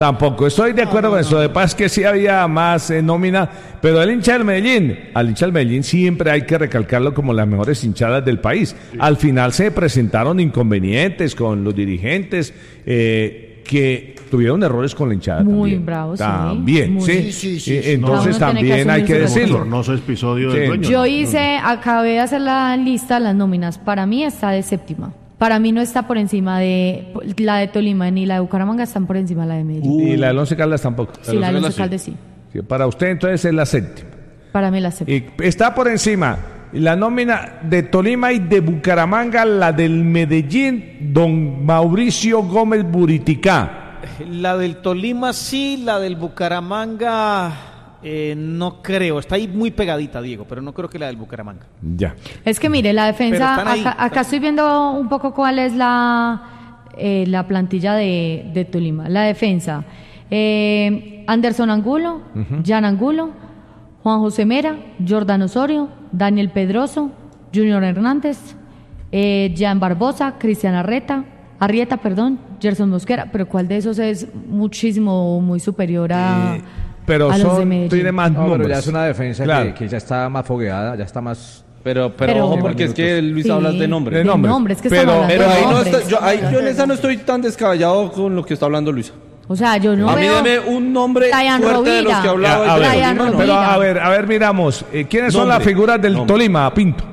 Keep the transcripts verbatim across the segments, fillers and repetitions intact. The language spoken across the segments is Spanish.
Tampoco, estoy de acuerdo no, con no, eso. De paz que sí había más eh, nómina, pero el hincha del Medellín, al hincha del Medellín siempre hay que recalcarlo como las mejores hinchadas del país. Sí. Al final se presentaron inconvenientes con los dirigentes eh, que tuvieron errores con la hinchada. Muy también. bravos, sí. También, Muy, sí. sí, sí, sí, sí. Entonces no, también hay que decirlo. No es episodio del dueño. Yo hice, acabé de hacer la lista, las nóminas. Para mí está de séptima. Para mí no está por encima de la de Tolima ni la de Bucaramanga, están por encima de la de Medellín. Uh, y la del Once Caldas tampoco. Sí, la del Once Caldas sí. sí. Para usted entonces es la séptima. Para mí la séptima. Y está por encima la nómina de Tolima y de Bucaramanga, la del Medellín, don Mauricio Gómez Buriticá. La del Tolima sí, la del Bucaramanga... Eh, no creo, está ahí muy pegadita, Diego, pero no creo que la del Bucaramanga. Ya. Es que mire, la defensa, ahí, acá, acá estoy viendo un poco cuál es la, eh, la plantilla de, de Tolima. La defensa, eh, Anderson Angulo, uh-huh. Jan Angulo, Juan José Mera, Jordan Osorio, Daniel Pedroso, Junior Hernández, eh, Jan Barbosa, Cristian Arrieta, Arrieta, perdón, Gerson Mosquera, pero ¿cuál de esos es muchísimo, muy superior a... Eh. Pero son, tiene más no, números. Pero ya es una defensa claro. que, que ya está más fogueada, ya está más... Pero, pero, pero ojo, porque es que Luis sí, hablas de nombres. De nombres, nombres que pero, pero de ahí nombres. no está, yo, ahí, yo en esa no estoy tan descabellado con lo que está hablando Luisa. O sea, yo no A mí veo... dame un nombre Ryan fuerte Rovira. de los que hablaba. Ya, a ver, Ryan no, pero a ver, a ver, miramos. Eh, ¿Quiénes nombre, son las figuras del nombre. Tolima, Pinto?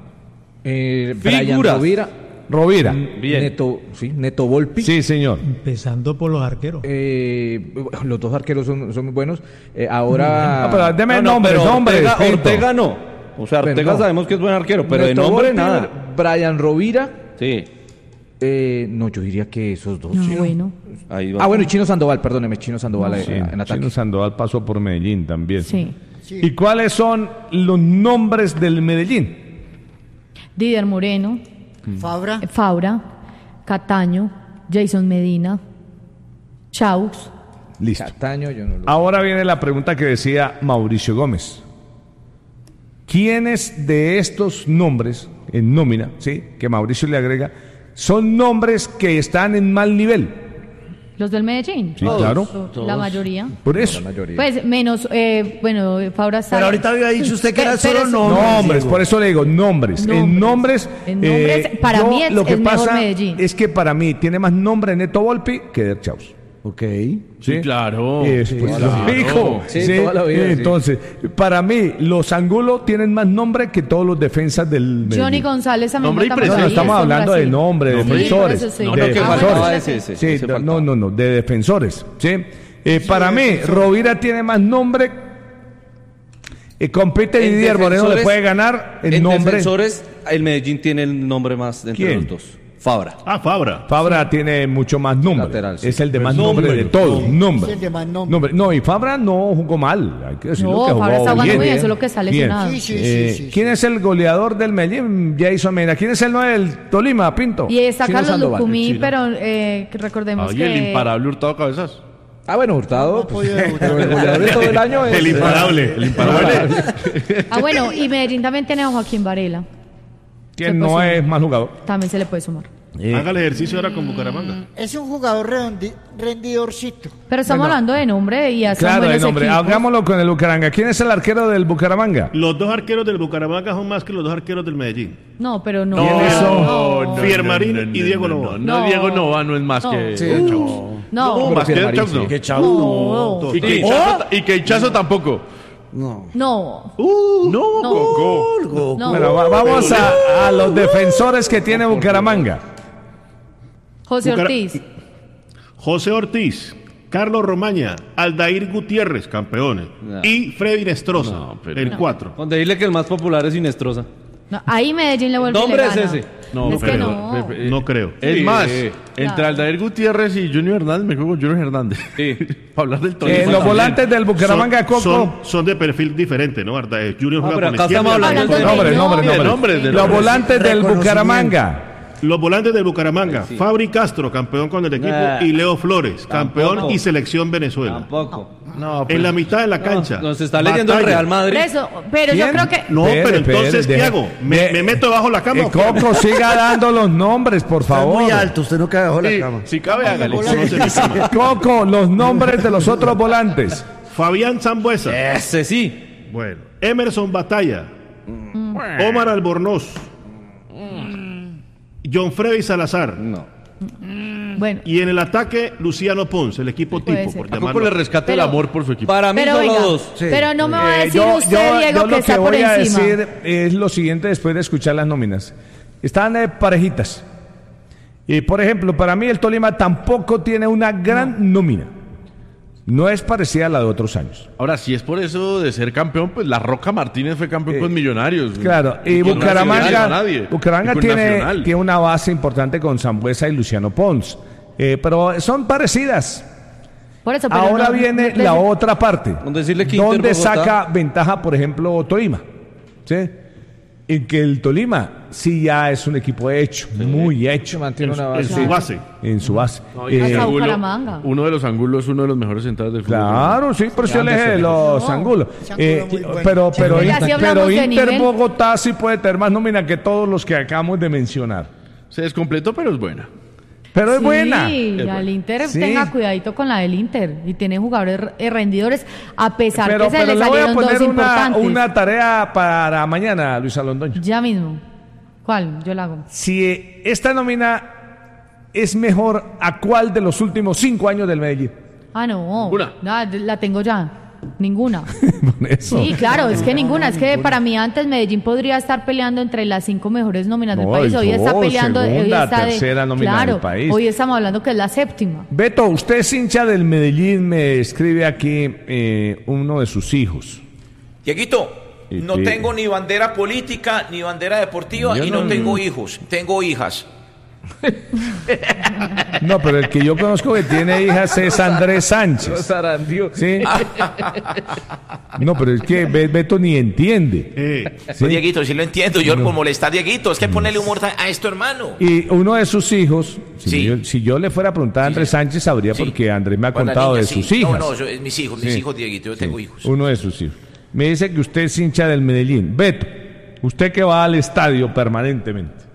Eh, Brian Rovira. Rovira. Bien. Neto, sí, Neto Volpi. Sí, señor. Empezando por los arqueros. Eh, los dos arqueros son, son muy buenos. Eh, ahora... No, pero deme no, nombres, no, nombres. Ortega, Ortega no. O sea, Ortega pero no. sabemos que es buen arquero, pero Neto de nombre Volpi, nada. Brian Rovira. Sí. Eh, no, yo diría que esos dos. No, bueno. Ahí va. Ah, bueno, y Chino Sandoval, perdóneme, Chino Sandoval no, sí, en, en ataque. Chino Sandoval pasó por Medellín también. Sí. sí. ¿Y cuáles son los nombres del Medellín? Didier Moreno. Fabra. Fabra. Cataño, Jason Medina, Chaux. Listo. Cataño, yo no lo... Ahora viene la pregunta que decía Mauricio Gómez. ¿Quiénes de estos nombres en nómina, sí, que Mauricio le agrega, son nombres que están en mal nivel? ¿Los del Medellín? Sí, todos, claro. Todos. La mayoría. Por eso. La mayoría. Pues menos, eh, bueno, Fabra está... Pero ahorita había dicho usted que era solo nombres. Nombres, por eso le digo, nombres. nombres. En nombres... En nombres, eh, para yo, mí es, lo que es pasa mejor Medellín. Es que para mí tiene más nombre Neto Volpi que Der Chaus. Ok. Sí, sí claro. Es, sí, pues, claro. Fijo. Sí, sí, toda la vida, entonces, sí. Para mí, los Angulo tienen más nombre que todos los defensas del Medellín. Johnny González también. No, no, estamos hablando de nombre, de defensores. Sí, sí. No, de no, defensores. Ese, ese, sí, ese no, no, no, de defensores. ¿sí? Eh, sí, para mí, Rovira tiene más nombre. Eh, compite Didier Moreno, le puede ganar el en nombre. Defensores, el Medellín tiene el nombre más de entre ¿Quién? los dos. Fabra. Ah, Fabra. Fabra sí. tiene mucho más nombre. Lateral, sí. Es el de más nombre, nombre de todos. Nombre. Es el de más nombre. nombre. No, y Fabra no jugó mal. Hay que decirlo no, que Fabra está jugando bien. muy bien, eso es lo que está lesionado. Sí, sí, eh, sí, sí, ¿Quién sí. es el goleador del Medellín? Jason Mena. ¿Quién es el nueve del Tolima, Pinto? Y está Chino Carlos Sandoval, Lucumí, pero eh, recordemos Oye, que... el imparable Hurtado Cabezas. Ah, bueno, Hurtado. No, pues, no pero el goleador de todo el año es... El imparable. El imparable. Ah, bueno, y Medellín también tiene a Joaquín Varela. ¿Quién no es más jugador? También se le puede sumar. Eh. Haga el ejercicio ahora con Bucaramanga. Es un jugador redondi, rendidorcito. Pero estamos bueno, hablando de nombre y hacen claro, de buenos nombre. equipos. Hagámoslo con el Bucaramanga. ¿Quién es el arquero del Bucaramanga? Los dos arqueros del Bucaramanga son más que los dos arqueros del Medellín. No, pero no. ¿Quiénes son? No, no, Fiermarín no, no, y Diego no, Nova. No, no, Diego Nova no es más no. que Sí, Chaus. No. No, más que Chaus no. Que Chaus no. no. Y que Hichazo, y que Hichazo tampoco. No. No. Uh, no, No. Coco. No. Bueno, va- vamos a, a los defensores que tiene Bucaramanga. José Bucara- Ortiz. José Ortiz, Carlos Romaña, Aldair Gutiérrez, campeones, No. y Freddy Nestroza, No, pero- el No. cuatro. Donde dile que el más popular es Inestrosa. No, ahí Medellín le vuelve y le ¿Nombre gana. es ese? No, es que pero- no. pero- no creo. Es Sí, más, sí. entre Claro. Aldair Gutiérrez y Junior Hernández, me juego con Junior Hernández. Sí. Para hablar del Tolima. Eh, los volantes del Bucaramanga, son, Coco. son, son de perfil diferente, ¿no? Arda- Junior Ah, juega pero con acá izquierda. estamos hablando Hablando de Nombre, nombre, nombre. nombre. nombres, de Los nombres. volantes del Reconocimiento. Bucaramanga. Los volantes del Bucaramanga, Sí. Fabri Castro, campeón con el equipo, Nah. y Leo Flores, campeón Tampoco. y selección Venezuela. Tampoco. No, pues, En la mitad de la cancha. Nos está leyendo el Batalla. Real Madrid. Por eso, pero yo ¿Quién? creo que... No, Espere, pero espere, entonces, ¿qué deje- hago? ¿Me, de- me meto bajo la cama? Eh, o qué? Coco, siga dando los nombres, por Está favor. muy alto, usted no cae bajo la sí, cama. si cabe, hágale. Conoce mi cama. Coco, los nombres de los otros volantes. Fabián Zambuesa. Ese sí. Bueno. Emerson Batalla. Omar Albornoz. John Freddy Salazar. No. Bueno, Y en el ataque, Luciano Ponce, el equipo Puede tipo, ser. por A Coco llamarlo. le rescata el Pero- amor por su equipo. Para mí pero solo venga, dos. Sí. pero no me va a Eh, decir yo, usted, yo- Diego, yo que lo está que por voy a encima. decir es lo siguiente después de escuchar las nóminas. Están eh, parejitas. Y por ejemplo, para mí el Tolima tampoco tiene una gran nómina. No es parecida a la de otros años. Ahora, si es por eso de ser campeón, pues La Roca Martínez fue campeón Eh, con Millonarios. Claro, y con Nacional, Bucaramanga, a nadie. Bucaramanga Y con tiene, Nacional. tiene una base importante con Sambuesa y Luciano Pons. Eh, pero son parecidas. Por eso, pero Ahora no- viene no- la otra parte. Con decirle que Inter ¿Dónde Bogotá- saca ventaja, por ejemplo, Tolima? ¿Sí? En que el Tolima sí ya es un equipo hecho, muy hecho Mantiene una En base. su base. en su base. No, y Eh, Hasta Angulo, Bucaramanga. uno de los Angulos es uno de los mejores centrales del fútbol. Claro, sí, por eso yo le dije los No, Angulos. ese Eh, Angulo muy bueno. pero pero, Ya, Inter- si hablamos pero de Inter nivel. Bogotá sí puede tener más nómina que todos los que acabamos de mencionar. Se descompletó, pero es buena. Pero es Sí, buena. al Inter Sí. tenga cuidadito con la del Inter y tiene jugadores r- rendidores a pesar Pero, que se pero le le voy a salieron dos poner una, importantes. una tarea para mañana, Luis Alondoño. Ya mismo. ¿Cuál? Yo la hago. Si eh, esta nómina es mejor, ¿a cuál de los últimos cinco años del Medellín? Ah, no. Ninguna. No, la tengo ya. Ninguna. Por eso. Sí, claro, es que ninguna. Es que para mí antes Medellín podría estar peleando entre las cinco mejores nóminas del No, país. Hoy está no, peleando. hoy segunda, está de- tercera nómina claro, del país. hoy estamos hablando que es la séptima. Beto, usted es hincha del Medellín, me escribe aquí eh, uno de sus hijos. Dieguito, Y no que- tengo ni bandera política, ni bandera deportiva, Yo y no, no- tengo hijos, tengo hijas. No, pero el que yo conozco que tiene hijas es Andrés Sánchez. Sarandio. ¿Sí? No, pero es que Be- Beto ni entiende. Eh, ¿sí? Dieguito, sí lo entiendo, yo por molestar, Dieguito, es que ponerle humor a esto, hermano. Y uno de sus hijos, si, Sí. yo, si yo le fuera a preguntar a Andrés Sánchez, sabría Sí. porque Andrés me ha Con la contado niña, de sí. sus hijas. No, no, yo- es mis hijos, mis Sí. hijos, Dieguito, yo Sí, tengo hijos. Uno de sus hijos. Me dice que usted es hincha del Medellín. Beto, usted que va al estadio permanentemente,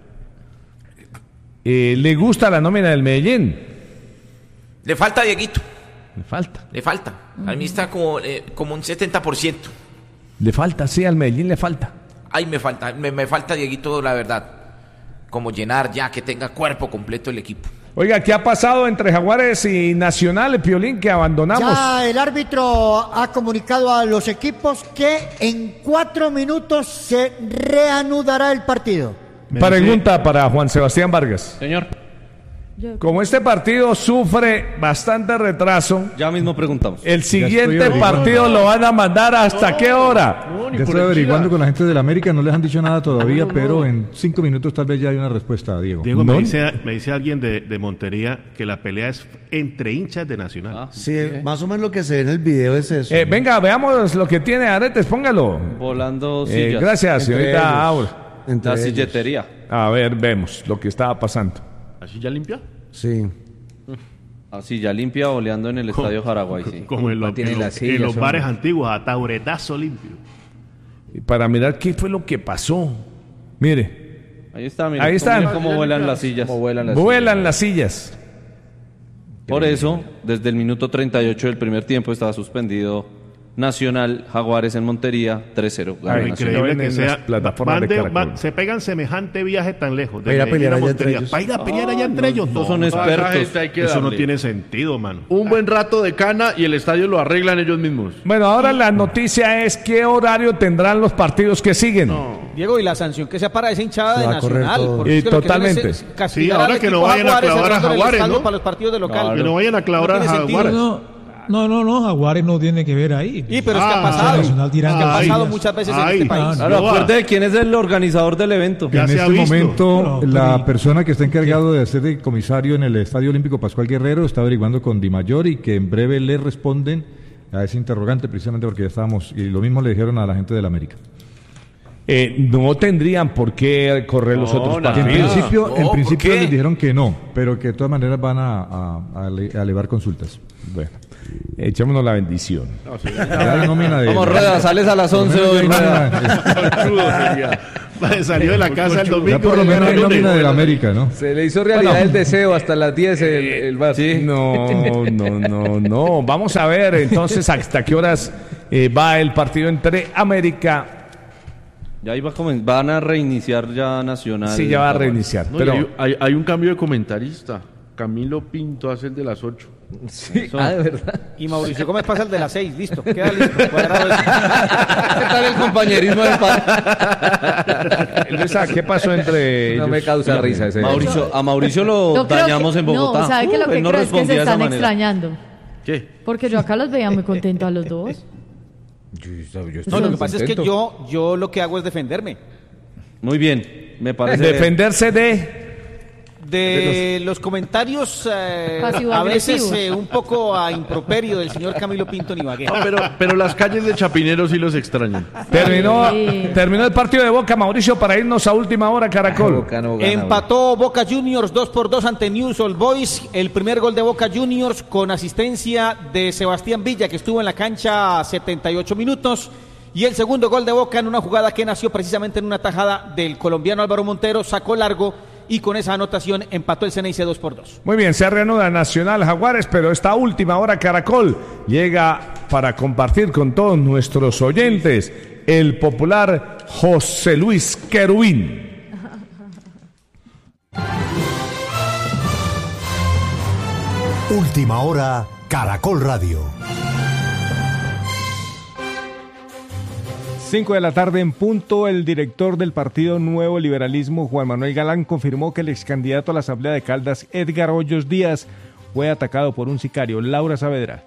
eh, ¿le gusta la nómina del Medellín? Le falta, Dieguito, Le falta. le falta. A mí está como, eh, como un setenta por ciento. Le falta, sí, al Medellín le falta. Ay, me falta, me, me falta, Dieguito, la verdad. Como llenar ya, que tenga cuerpo completo el equipo. Oiga, ¿qué ha pasado entre Jaguares y Nacional, Piolín, que abandonamos? Ya el árbitro ha comunicado a los equipos que en cuatro minutos se reanudará el partido. me Pregunta para Juan Sebastián Vargas. Señor, Como este partido sufre bastante retraso, ya mismo preguntamos. el siguiente averiguando. partido lo van a mandar hasta qué hora. Ya estoy averiguando con la gente del América, no les han dicho nada todavía, pero en cinco minutos tal vez ya hay una respuesta, Diego. Diego, No. me, dice, me dice alguien de, de Montería que la pelea es entre hinchas de Nacional. Ah, Sí, más o menos lo que se ve en el video es eso. Eh, venga, veamos lo que tiene Aretes, póngalo. Volando Eh, sillas. gracias, Entre señorita ellos. Aura. Entre La ellos. silletería. A ver, vemos lo que estaba pasando. ¿Así ya limpia? Sí. Así ya limpia oleando en el estadio Jaraguay, sí. Como en, los- Tiene en las los- sillas, en los hombre. bares antiguos, a tauretazo limpio. Y para mirar qué fue lo que pasó. Mire, Ahí está, mira. Ahí están. Cómo, cómo vuelan las sillas. Como vuelan las vuelan las sillas. Por eso, desde el minuto treinta y ocho del primer tiempo estaba suspendido Nacional, Jaguares en Montería, tres cero. Gana Ay, Nacional. lo ven Increíble que en las sea. plataformas van de de- Caracol. van- se pegan semejante viaje tan lejos. Para ir a Medellín pelear allá entre Montería. ellos. Para ir a pelear allá entre ellos. no son No, expertos. Esa gente hay que Eso no darle tiene sentido, mano. un buen rato de cana y el estadio lo arreglan ellos mismos. Bueno, ahora la noticia es qué horario tendrán los partidos que siguen. Diego, y la sanción que sea para esa hinchada Se de va a correr Nacional. todo. porque Y es que lo que totalmente. quieren es castigar Sí, ahora al que no equipo vayan a Jaguares, clavar a cerrando el Jaguares, estadio ¿no? para los partidos de local. Que no vayan a clavar a tiene sentido. Jaguares. No, no, no, no, Jaguares no tiene que ver ahí. Sí, pero es que ha Ah, pasado. Nacional dirán Es que ha ay, pasado muchas veces en ay, este país. ah, Ahora, No va. acuérdate quién es el organizador del evento. Ya en se ha este visto. momento, No, la pero- persona que está encargado de hacer de comisario en el Estadio Olímpico Pascual Guerrero está averiguando con Di Mayor y que en breve le responden a ese interrogante precisamente porque ya estábamos, y lo mismo le dijeron a la gente del América. eh, no tendrían por qué correr los No, otros nada. En partidos. principio, No, en ¿por principio qué? les dijeron que no, pero que de todas maneras van a, a- a ele- a elevar consultas. Bueno, echémonos la bendición. Ya la nómina de- Vamos, Rueda, sales a las por lo once menos hoy, ya hay Rueda. nómina- Crudo sería. Salió de la casa el domingo. Ya por lo y menos hay el lunes. nómina del América, ¿no? Se le hizo realidad el deseo hasta las diez el, el bar. No, no, no, no. Vamos a ver entonces hasta qué horas eh, va el partido entre América. Ya iba a comen- van a reiniciar ya Nacional. Sí, ya va a reiniciar. No, y pero hay, hay- hay un cambio de comentarista. Camilo Pinto hace el de las ocho. Sí, Eso. ah, de verdad. Y Mauricio Gómez pasa el de las seis, listo, queda listo. Cuadrado eso. ¿Qué tal el compañerismo del pa- Luisa, ¿qué pasó entre No ellos? me causa risa ese. Mauricio, a Mauricio lo Yo creo dañamos que- en Bogotá. No, ¿sabe qué? Lo Uh, que él no creo es que se respondía de esa están manera. extrañando. ¿Qué? Porque yo acá los veía muy contentos a los dos. Yo, yo estoy No, lo que pasa es que contento. yo, yo lo que hago es defenderme. Muy bien, me parece. Defenderse de... De los comentarios eh, a Pasivo-agresivos. veces eh, un poco a improperio del señor Camilo Pinto Nibagué. No, pero, pero las calles de Chapinero sí los extrañan. Terminó, Sí. terminó el partido de Boca, Mauricio, para irnos a última hora, Caracol. Boca no gana, Empató Boca Juniors dos por dos ante News Old Boys. El primer gol de Boca Juniors con asistencia de Sebastián Villa, que estuvo en la cancha setenta y ocho minutos. Y el segundo gol de Boca en una jugada que nació precisamente en una tajada del colombiano Álvaro Montero, sacó largo y con esa anotación empató el Ceneice dos por dos. Muy bien, se reanuda Nacional Jaguares, pero esta última hora Caracol llega para compartir con todos nuestros oyentes el popular José Luis Querubín. Última hora, Caracol Radio. Cinco de la tarde en punto, el director del Partido Nuevo Liberalismo, Juan Manuel Galán, confirmó que el ex candidato a la Asamblea de Caldas, Edgar Hoyos Díaz, fue atacado por un sicario. Laura Saavedra.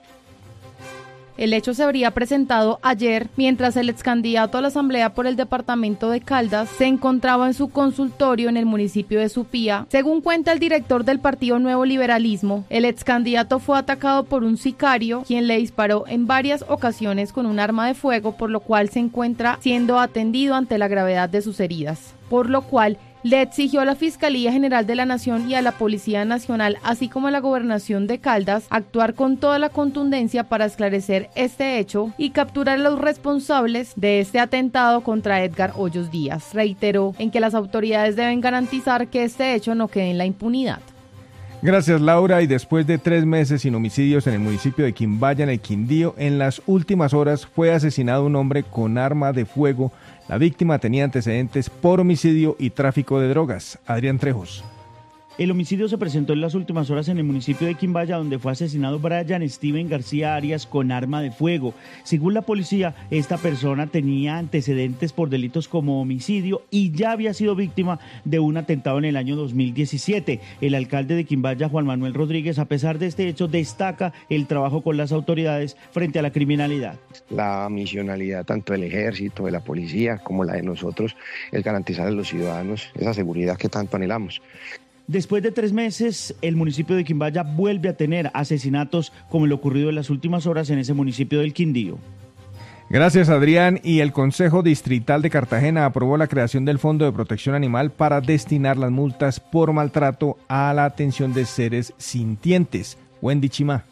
El hecho se habría presentado ayer mientras el ex candidato a la Asamblea por el departamento de Caldas se encontraba en su consultorio en el municipio de Supía. Según cuenta el director del Partido Nuevo Liberalismo, el ex candidato fue atacado por un sicario, quien le disparó en varias ocasiones con un arma de fuego, por lo cual se encuentra siendo atendido ante la gravedad de sus heridas, por lo cual le exigió a la Fiscalía General de la Nación y a la Policía Nacional, así como a la Gobernación de Caldas, actuar con toda la contundencia para esclarecer este hecho y capturar a los responsables de este atentado contra Edgar Hoyos Díaz. Reiteró en que las autoridades deben garantizar que este hecho no quede en la impunidad. Gracias, Laura. Y después de tres meses sin homicidios en el municipio de Quimbaya, en el Quindío, en las últimas horas fue asesinado un hombre con arma de fuego. La víctima tenía antecedentes por homicidio y tráfico de drogas. Adrián Trejos. El homicidio se presentó en las últimas horas en el municipio de Quimbaya, donde fue asesinado Brian Steven García Arias con arma de fuego. Según la policía, esta persona tenía antecedentes por delitos como homicidio y ya había sido víctima de un atentado en el año dos mil diecisiete. El alcalde de Quimbaya, Juan Manuel Rodríguez, a pesar de este hecho, destaca el trabajo con las autoridades frente a la criminalidad. La misionalidad tanto del ejército, de la policía, como la de nosotros, es garantizar a los ciudadanos esa seguridad que tanto anhelamos. Después de tres meses, el municipio de Quimbaya vuelve a tener asesinatos como el ocurrido en las últimas horas en ese municipio del Quindío. Gracias, Adrián. Y el Consejo Distrital de Cartagena aprobó la creación del Fondo de Protección Animal para destinar las multas por maltrato a la atención de seres sintientes. Wendy Chimá.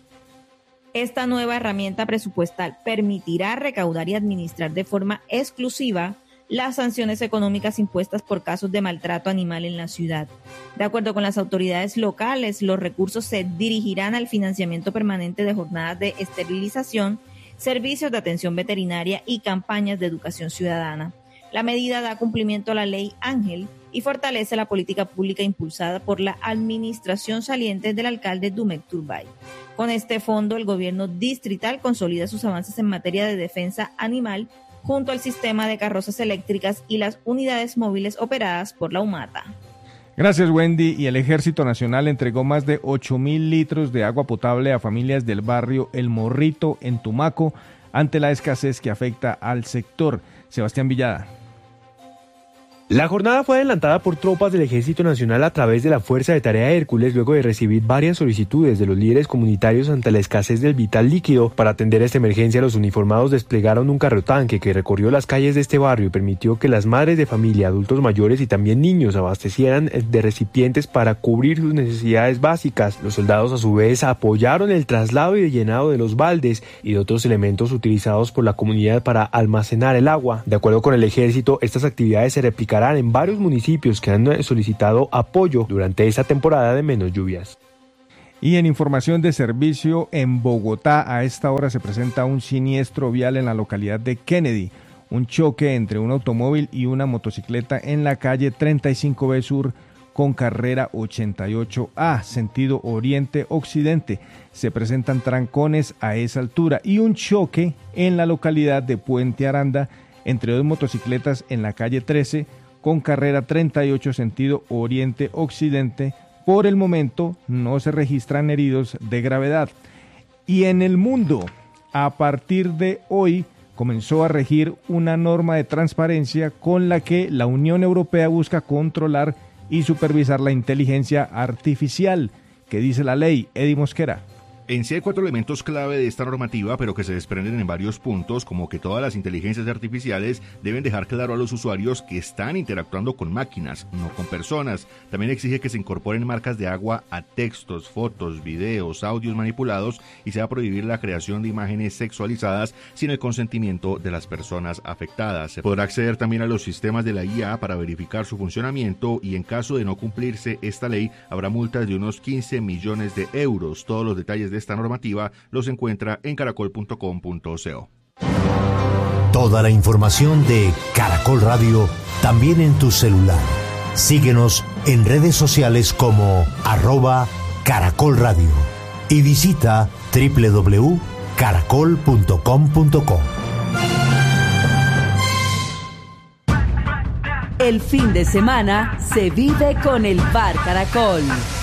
Esta nueva herramienta presupuestal permitirá recaudar y administrar de forma exclusiva las sanciones económicas impuestas por casos de maltrato animal en la ciudad. De acuerdo con las autoridades locales, los recursos se dirigirán al financiamiento permanente de jornadas de esterilización, servicios de atención veterinaria y campañas de educación ciudadana. La medida da cumplimiento a la ley Ángel y fortalece la política pública impulsada por la administración saliente del alcalde Dumek Turbay. Con este fondo, el gobierno distrital consolida sus avances en materia de defensa animal junto al sistema de carrozas eléctricas y las unidades móviles operadas por la UMATA. Gracias, Wendy. Y el Ejército Nacional entregó más de ocho mil litros de agua potable a familias del barrio El Morrito en Tumaco ante la escasez que afecta al sector. Sebastián Villada. La jornada fue adelantada por tropas del Ejército Nacional a través de la Fuerza de Tarea Hércules luego de recibir varias solicitudes de los líderes comunitarios ante la escasez del vital líquido. Para atender esta emergencia, los uniformados desplegaron un carrotanque que recorrió las calles de este barrio y permitió que las madres de familia, adultos mayores y también niños abastecieran de recipientes para cubrir sus necesidades básicas. Los soldados a su vez apoyaron el traslado y el llenado de los baldes y de otros elementos utilizados por la comunidad para almacenar el agua. De acuerdo con el ejército, estas actividades se replicarán en varios municipios que han solicitado apoyo durante esta temporada de menos lluvias. Y en información de servicio, en Bogotá a esta hora se presenta un siniestro vial en la localidad de Kennedy. Un choque entre un automóvil y una motocicleta en la calle treinta y cinco B Sur con carrera ochenta y ocho A, sentido oriente-occidente. Se presentan trancones a esa altura y un choque en la localidad de Puente Aranda entre dos motocicletas en la calle trece con carrera treinta y ocho sentido oriente-occidente. Por el momento no se registran heridos de gravedad. Y en el mundo, a partir de hoy, comenzó a regir una norma de transparencia con la que la Unión Europea busca controlar y supervisar la inteligencia artificial. ¿Qué dice la ley? Eddie Mosquera. En sí hay cuatro elementos clave de esta normativa, pero que se desprenden en varios puntos, como que todas las inteligencias artificiales deben dejar claro a los usuarios que están interactuando con máquinas, no con personas. También exige que se incorporen marcas de agua a textos, fotos, videos, audios manipulados y se va a prohibir la creación de imágenes sexualizadas sin el consentimiento de las personas afectadas. Se podrá acceder también a los sistemas de la I A para verificar su funcionamiento y en caso de no cumplirse esta ley habrá multas de unos quince millones de euros. Todos los detalles de esta normativa los encuentra en caracol punto com punto co. Toda la información de Caracol Radio también en tu celular. Síguenos en redes sociales como arroba Caracol Radio y visita doble u doble u doble u punto caracol punto com punto co. El fin de semana se vive con el Bar Caracol.